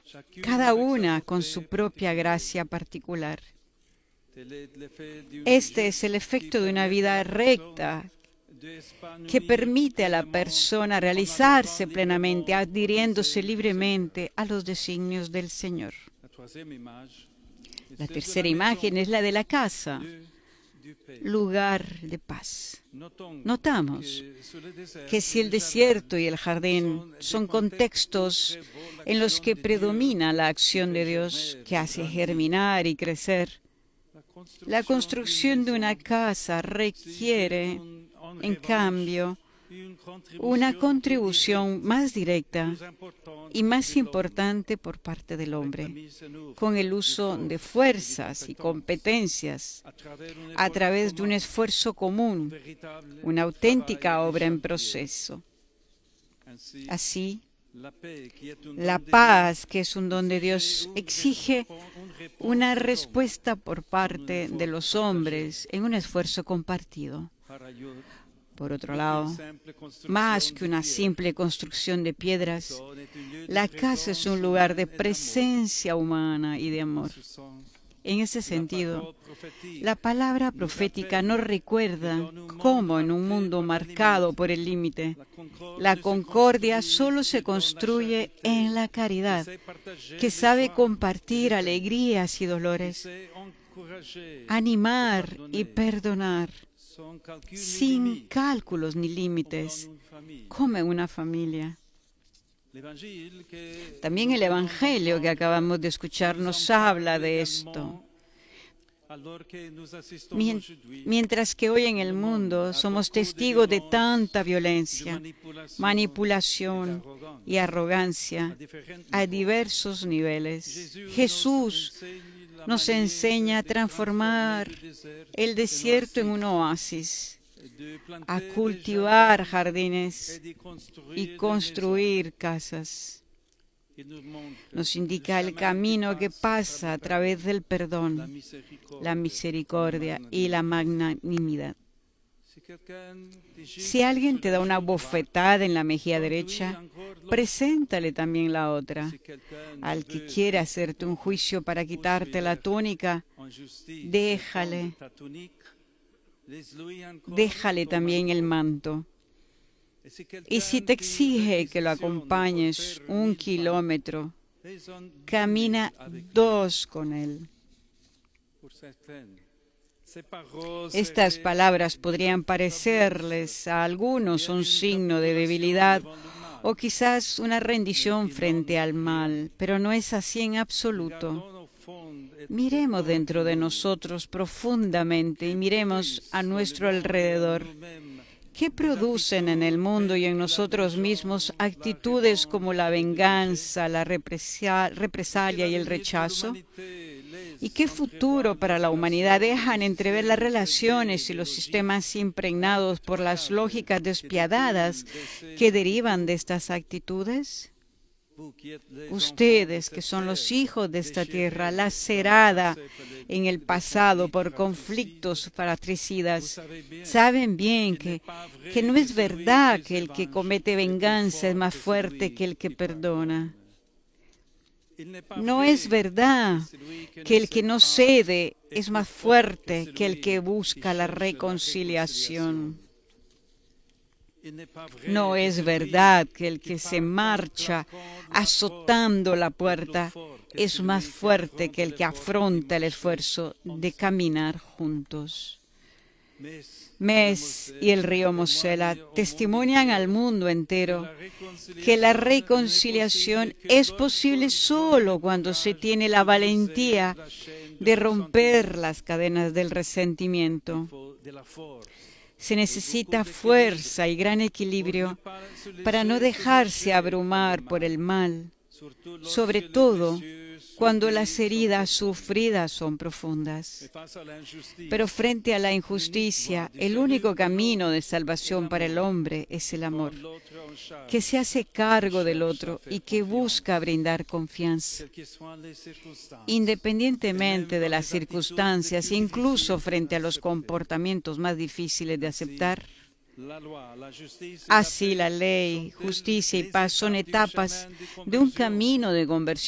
cada una con su propia gracia particular. Este es el efecto de una vida recta que permite a la persona realizarse plenamente, adhiriéndose libremente a los designios del Señor. La tercera imagen es la de la casa, lugar de paz. Notamos que si el desierto y el jardín son contextos en los que predomina la acción de Dios que hace germinar y crecer, la construcción de una casa requiere, en cambio, una contribución más directa y más importante por parte del hombre, con el uso de fuerzas y competencias a través de un esfuerzo común, una auténtica obra en proceso. Así, la paz, que es un don de Dios, exige una respuesta por parte de los hombres en un esfuerzo compartido. Por otro lado, más que una simple construcción de piedras, la casa es un lugar de presencia humana y de amor. En ese sentido, la palabra profética nos recuerda cómo en un mundo marcado por el límite, la concordia solo se construye en la caridad, que sabe compartir alegrías y dolores, animar y perdonar, sin cálculos ni límites, como en una familia. También el Evangelio que acabamos de escuchar nos habla de esto. Mientras que hoy en el mundo somos testigos de tanta violencia, manipulación y arrogancia a diversos niveles, Jesús nos enseña a transformar el desierto en un oasis, a cultivar jardines y construir casas. Nos indica el camino que pasa a través del perdón, la misericordia y la magnanimidad. Si alguien te da una bofetada en la mejilla derecha, preséntale también la otra. Al que quiere hacerte un juicio para quitarte la túnica, déjale también el manto. Y si te exige que lo acompañes 1 kilómetro, camina 2 con él. Estas palabras podrían parecerles a algunos un signo de debilidad o quizás una rendición frente al mal, pero no es así en absoluto. Miremos dentro de nosotros profundamente y miremos a nuestro alrededor. ¿Qué producen en el mundo y en nosotros mismos actitudes como la venganza, la represalia y el rechazo? ¿Y qué futuro para la humanidad dejan entrever las relaciones y los sistemas impregnados por las lógicas despiadadas que derivan de estas actitudes? Ustedes, que son los hijos de esta tierra, lacerada en el pasado por conflictos fratricidas, saben bien que no es verdad que el que comete venganza es más fuerte que el que perdona. No es verdad que el que no cede es más fuerte que el que busca la reconciliación. No es verdad que el que se marcha azotando la puerta es más fuerte que el que afronta el esfuerzo de caminar juntos. Mes y el río Mosela testimonian al mundo entero que la reconciliación es posible solo cuando se tiene la valentía de romper las cadenas del resentimiento. Se necesita fuerza y gran equilibrio para no dejarse abrumar por el mal, sobre todo cuando las heridas sufridas son profundas. Pero frente a la injusticia, el único camino de salvación para el hombre es el amor, que se hace cargo del otro y que busca brindar confianza. Independientemente de las circunstancias, incluso frente a los comportamientos más difíciles de aceptar, así la ley, justicia y paz son etapas de un camino de conversión